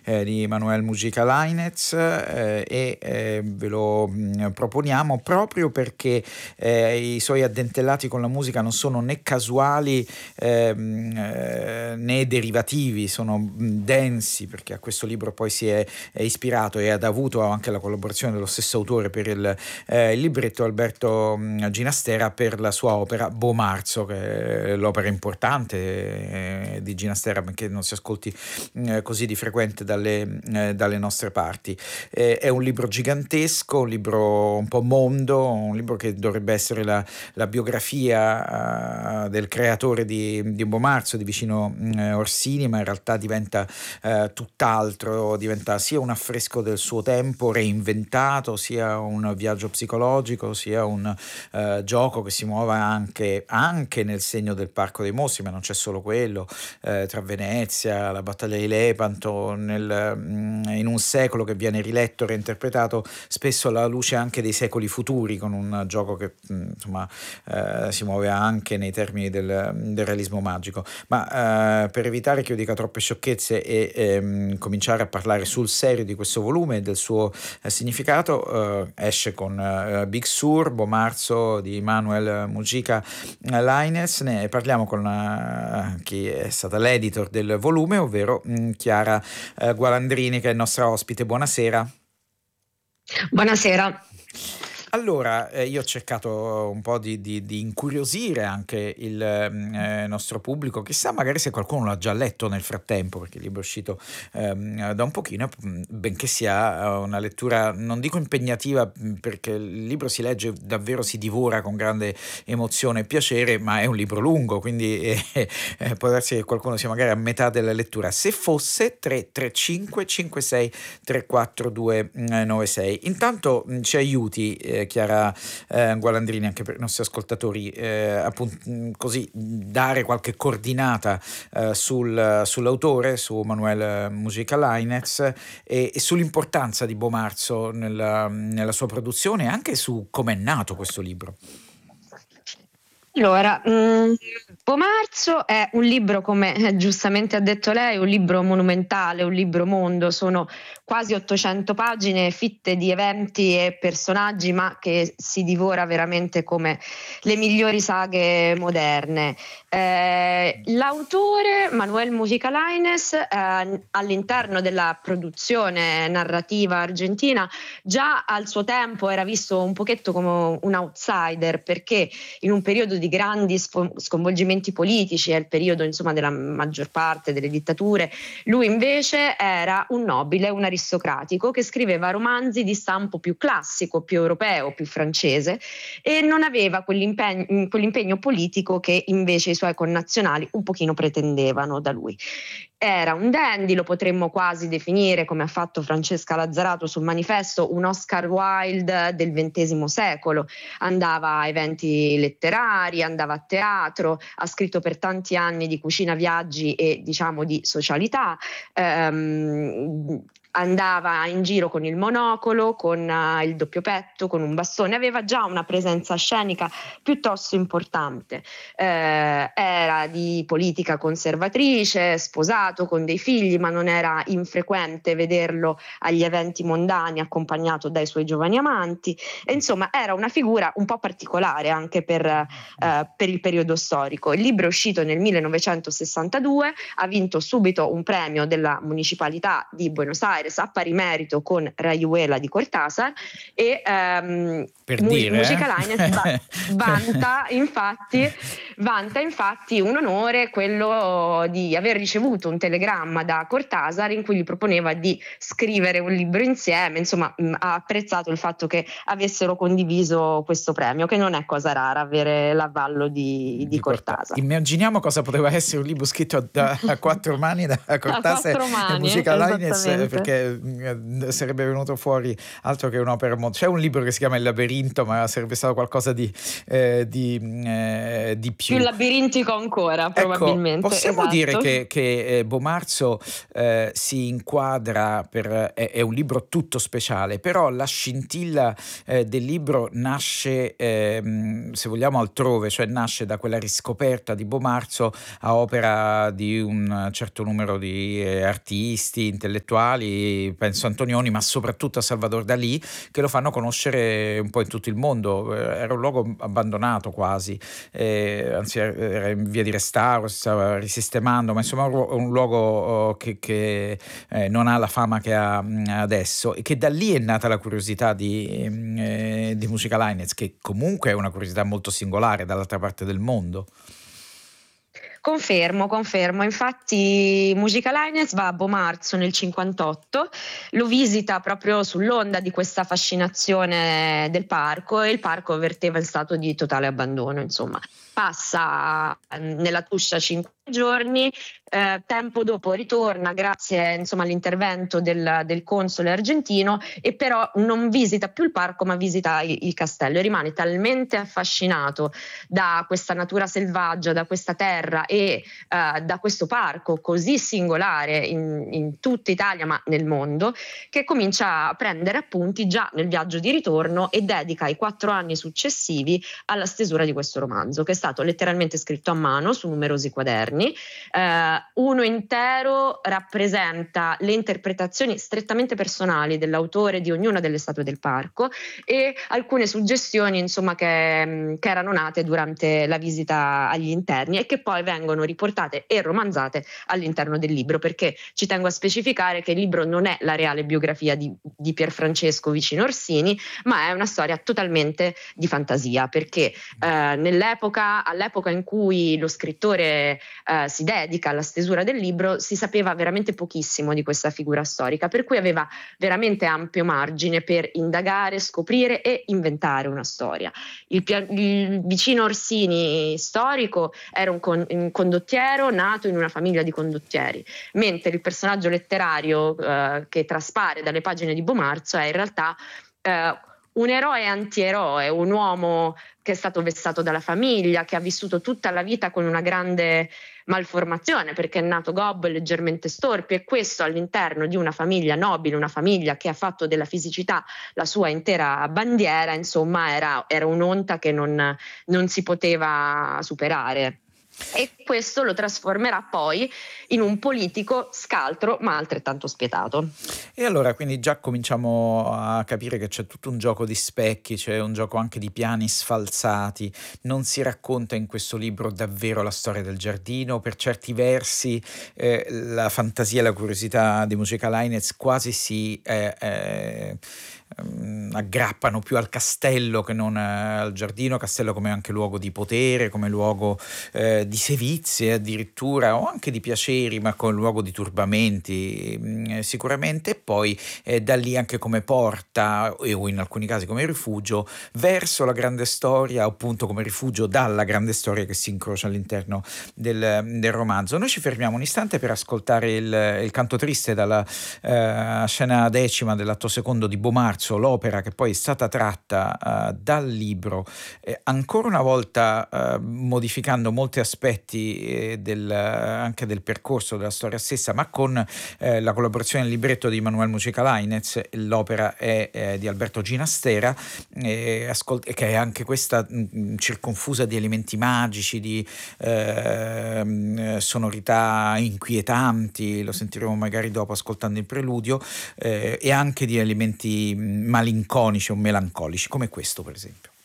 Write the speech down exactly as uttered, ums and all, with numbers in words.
eh, di Manuel Mujica Lainez, eh, e eh, ve lo mh, proponiamo proprio perché eh, i suoi addentellati con la musica non sono né casuali ehm, eh, né derivativi, sono mh, densi, perché a questo libro poi si è, è ispirato e ha avuto anche la collaborazione dello stesso autore per il, eh, il libretto, Alberto mh, Ginastera, per la sua opera Bomarzo, che è l'opera importante eh, di Ginastera, benché non si ascolti eh, così di frequente dalle, eh, dalle nostre parti. Eh, è un libro gigantesco, un libro un po' mondo, un libro che dovrebbe essere la, la biografia uh, del creatore di, di Bomarzo, di Vicino uh, Orsini, ma in realtà diventa uh, tutt'altro, diventa sia un affresco del suo tempo reinventato, sia un viaggio psicologico, sia un uh, gioco che si muove anche, anche nel segno del Parco dei Mostri, ma non c'è solo quello, uh, tra Venezia, la battaglia di Lepanto, nel, um, in un secolo che viene riletto e reinterpretato spesso alla luce anche dei secoli futuri, con un gioco che insomma eh, si muove anche nei termini del, del realismo magico. Ma eh, per evitare che io dica troppe sciocchezze e ehm, cominciare a parlare sul serio di questo volume e del suo eh, significato, eh, esce con eh, Big Sur, Bomarzo di Manuel Mujica Lainez. Ne parliamo con eh, chi è stata l'editor del volume, ovvero mh, Chiara eh, Gualandrini, che è nostra ospite. Buonasera. Buonasera. Allora, eh, io ho cercato un po' di, di, di incuriosire anche il eh, nostro pubblico, chissà magari se qualcuno l'ha già letto nel frattempo, perché il libro è uscito ehm, da un pochino, benché sia una lettura, non dico impegnativa, perché il libro si legge davvero, si divora con grande emozione e piacere, ma è un libro lungo, quindi eh, eh, può darsi che qualcuno sia magari a metà della lettura. Se fosse tre tre cinque cinque sei tre quattro due nove sei. Intanto ci aiuti eh, Chiara eh, Gualandrini, anche per i nostri ascoltatori, eh, appunto, così dare qualche coordinata eh, sul, sull'autore, su Manuel Mujica Lainez, e, e sull'importanza di Bomarzo nella, nella sua produzione e anche su come è nato questo libro. Allora, mh, Bomarzo è un libro, come giustamente ha detto lei, un libro monumentale, un libro mondo, sono quasi ottocento pagine fitte di eventi e personaggi, ma che si divora veramente come le migliori saghe moderne. Eh, l'autore, Manuel Mujica Lainez, eh, all'interno della produzione narrativa argentina, già al suo tempo era visto un pochetto come un outsider, perché in un periodo di grandi sconvolgimenti politici, è il periodo insomma della maggior parte delle dittature, lui invece era un nobile, un aristocratico che scriveva romanzi di stampo più classico, più europeo, più francese, e non aveva quell'impegno, quell'impegno politico che invece i suoi connazionali un pochino pretendevano da lui. Era un dandy, lo potremmo quasi definire, come ha fatto Francesca Lazzarato sul manifesto, un Oscar Wilde del ventesimo secolo. Andava a eventi letterari, andava a teatro, ha scritto per tanti anni di cucina, viaggi e diciamo di socialità. Ehm, andava in giro con il monocolo, con uh, il doppio petto, con un bastone, aveva già una presenza scenica piuttosto importante. Eh, era di politica conservatrice, sposato con dei figli, ma non era infrequente vederlo agli eventi mondani accompagnato dai suoi giovani amanti, e insomma era una figura un po' particolare anche per, eh, per il periodo storico. Il libro è uscito nel millenovecentosessantadue, ha vinto subito un premio della municipalità di Buenos Aires a pari merito con Rayuela di Cortázar, e ehm, per Mu- dire, Mujica eh? Lainez va- vanta, infatti, vanta infatti un onore, quello di aver ricevuto un telegramma da Cortázar in cui gli proponeva di scrivere un libro insieme. Insomma, mh, ha apprezzato il fatto che avessero condiviso questo premio, che non è cosa rara avere l'avallo di, di, di Cortázar. Immaginiamo cosa poteva essere un libro scritto da, a quattro mani da Cortázar e Mujica Lainez, perché sarebbe venuto fuori altro che un'opera molto... C'è un libro che si chiama Il labirinto, ma sarebbe stato qualcosa di, eh, di, eh, di più. Più labirintico ancora, probabilmente. Ecco, possiamo esatto. dire che, che Bomarzo eh, si inquadra per, è, è un libro tutto speciale, però la scintilla eh, del libro nasce, ehm, se vogliamo, altrove, cioè nasce da quella riscoperta di Bomarzo a opera di un certo numero di eh, artisti, intellettuali, penso Antonioni, ma soprattutto a Salvador Dalì, che lo fanno conoscere un po' in tutto il mondo. Eh, era un luogo abbandonato quasi, eh, anzi era in via di restauro, si stava risistemando, ma insomma un, un luogo oh, che, che eh, non ha la fama che ha mh, adesso, e che da lì è nata la curiosità di, mh, eh, di Musica Lainez, che comunque è una curiosità molto singolare dall'altra parte del mondo. Confermo, confermo. Infatti Musica Lainez va a Bomarzo nel cinquantotto, lo visita proprio sull'onda di questa fascinazione del parco, e il parco verteva in stato di totale abbandono, insomma. Passa nella Tuscia cinque giorni, eh, tempo dopo ritorna grazie, insomma, all'intervento del, del console argentino, e però non visita più il parco ma visita il, il castello, e rimane talmente affascinato da questa natura selvaggia, da questa terra e eh, da questo parco così singolare in, in tutta Italia ma nel mondo, che comincia a prendere appunti già nel viaggio di ritorno e dedica i quattro anni successivi alla stesura di questo romanzo, che è stato letteralmente scritto a mano su numerosi quaderni. Eh, uno intero rappresenta le interpretazioni strettamente personali dell'autore di ognuna delle statue del parco e alcune suggestioni, insomma, che, che erano nate durante la visita agli interni e che poi vengono riportate e romanzate all'interno del libro, perché ci tengo a specificare che il libro non è la reale biografia di, di Pierfrancesco Vicino Orsini, ma è una storia totalmente di fantasia, perché eh, nell'epoca, all'epoca in cui lo scrittore eh, si dedica alla stesura del libro, si sapeva veramente pochissimo di questa figura storica, per cui aveva veramente ampio margine per indagare, scoprire e inventare una storia. Il, il Vicino Orsini storico era un, con, un condottiero nato in una famiglia di condottieri, mentre il personaggio letterario eh, che traspare dalle pagine di Bomarzo è in realtà eh, un eroe antieroe, un uomo che è stato vessato dalla famiglia, che ha vissuto tutta la vita con una grande malformazione perché è nato gobbo e leggermente storpio, e questo all'interno di una famiglia nobile, una famiglia che ha fatto della fisicità la sua intera bandiera, insomma era, era un'onta che non, non si poteva superare. E questo lo trasformerà poi in un politico scaltro ma altrettanto spietato. E allora quindi già cominciamo a capire che c'è tutto un gioco di specchi, c'è un gioco anche di piani sfalsati. Non si racconta in questo libro davvero la storia del giardino, per certi versi eh, la fantasia e la curiosità di Musica Lainez quasi si eh, eh, aggrappano più al castello che non al giardino, castello come anche luogo di potere, come luogo eh, di sevizie addirittura, o anche di piaceri, ma con luogo di turbamenti mh, sicuramente, e poi eh, da lì anche come porta, o in alcuni casi come rifugio, verso la grande storia, appunto come rifugio dalla grande storia che si incrocia all'interno del, del romanzo. Noi ci fermiamo un istante per ascoltare il, il canto triste dalla eh, scena decima dell'atto secondo di Bomarzo, l'opera che poi è stata tratta uh, dal libro, eh, ancora una volta uh, modificando molti aspetti eh, del, anche del percorso della storia stessa, ma con eh, la collaborazione del libretto di Manuel Musica Lainez. L'opera è eh, di Alberto Ginastera, eh, ascolt- che è anche questa mh, circonfusa di elementi magici, di eh, sonorità inquietanti, lo sentiremo magari dopo ascoltando il preludio, eh, e anche di elementi malinconici o melancolici, come questo per esempio.